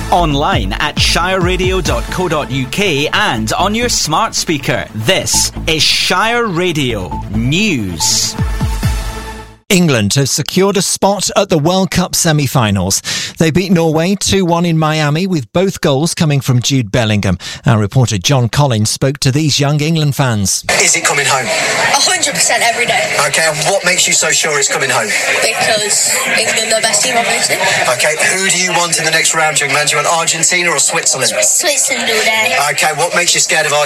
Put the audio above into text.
Online at shireradio.co.uk and on your smart speaker. This is Shire Radio News. England have secured a spot at the World Cup semi-finals. They beat Norway 2-1 in Miami, with both goals coming from Jude Bellingham. Our reporter John Collins spoke to these young England fans. Is it coming home? 100% every day. Okay, and what makes you so sure it's coming home? Because England are the best team, obviously. Okay, who do you want in the next round, young man? Do you want Argentina or Switzerland? Switzerland all day. Okay, what makes you scared of Argentina?